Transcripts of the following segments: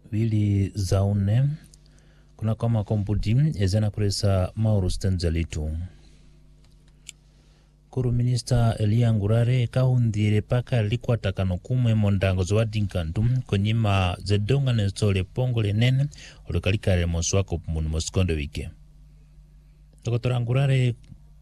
Wili zaune kuna kama komputi ezena kuresa Mauro Stanzalitu. Kuru Minister Elia Ngurare kahundire paka likwa takano kumwe mondango zwa dinkantu konyima zedonga nesole pongole nene olukalikare moswako munu mosikondo wike. Dr. Ngurare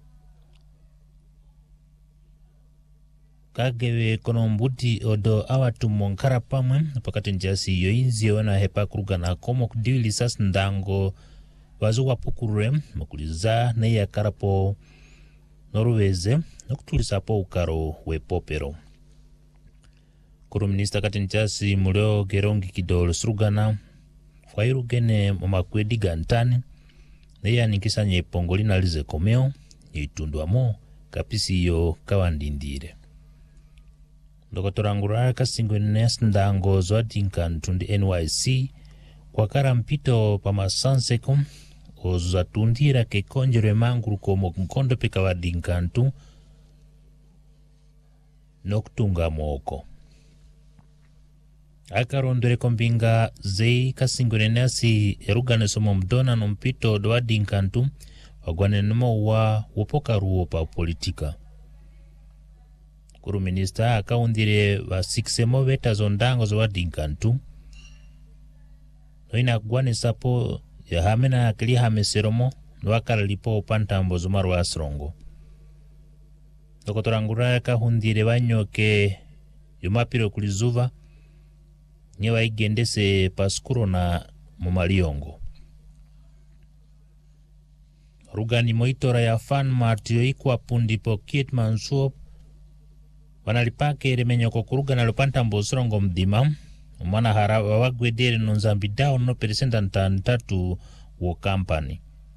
kagewe kono mbuti odo awatu monkara pamwe pakati njasi yoinzi wana hepa kuruga na komo kudili sasa ndango wazo wapukure mukuliza na ya karapo Norweze nokutulisa po ukaro wepopero. Kuru Minister kati njasi muleo gerongi kidolo surugana fwairugene mamakwedi gantani na ya nikisanye pongoli na lize komeo yitunduamo kapisi yo kawandindire. Dr. Ngurare kasingo ndango zwa dinkantu ndi NYC kwa kara mpito pa masanseko ozatundira ke konjere manguru komo mkondo peka wa dinkantu noktunga moko. Akarondore kombinga zei kasingo nasi erugane somo mdona no mpito doa dinkantu wagwane numo wa wopoka ruo pa politika. Kuru Minister akaundire wa siksemo veta zondango zwa dinkantu noina gwane sapo ya hamena akili hameseromo nwakara lipo pantambo zumaru asrongo. Dr. Ngurare kahundire wanyoke yumapiro kulizuva nyewa igendese paskuro na mumaliongo. Rugani moitora ya FanMart yoikwa pundipo Kit Mansuop wanalipake remenyo kukuruga na lupantambo srongo mdima umana harawa wagwedere nonzambi dao no peresenda ntatu wo company.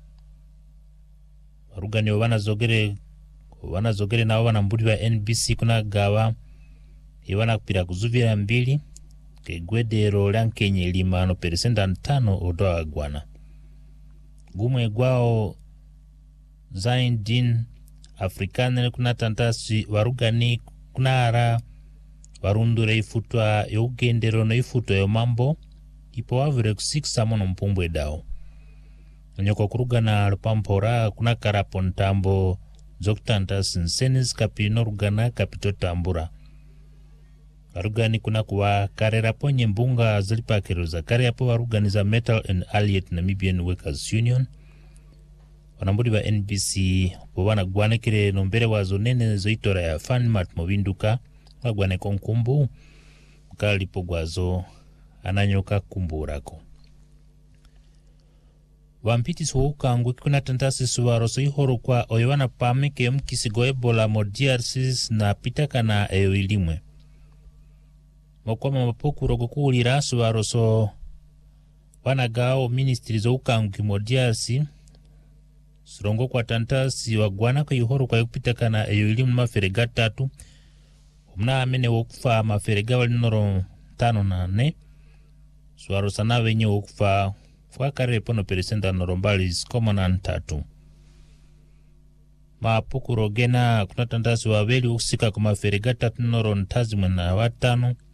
Rugani wana zogere na wana mbudi wa NBC kuna gawa iwana kupira kuzuvira mbili ke gwedero lankenye lima no peresenda ntano odoa agwana. Gumwe gwao Zaindin Afrikaner kuna tantasi warugani kuna ara warundure ifutwa yogendero no ifutwa yo mambo ipo avire kusikisa mono mpumbwe dao. Nyoko kuruga na lupampora kuna karapontambo zoktanta sinsenis kapino rugana kapito tambura. Warugani kuna kuwa karera ponye mbunga zilipakero za kare hapo warugani za Metal and Allied Namibian Workers Union. Wanambudi wa NBC wana guane kire nombere wazo nene zoitora ya FanMart mobinduka wagwane konkumbu mkalipo gwazo ananyoka kumburako. Wampiti suhuka ngwe kuna tantasi suwaro soihoro kwa oiwana pameke mkisigo Ebola mo DRC na pitaka na ilimwe. Mokwa mapoku rogo kuulira suwaro so wanagao ministry zo ukangu mo DRC surongo kwa tantasi wagwana kwa ihoro kwa yupitaka na ilimu maferega 3 umna amene wokufa maferega wali noro 5 suwaro sana wenye wokufa fwakare pono peresenda noro mbali skoma na 3 mapoku rogena kuna tantasi waweli ukusika kwa maferega 3 noro ntazi mwena 5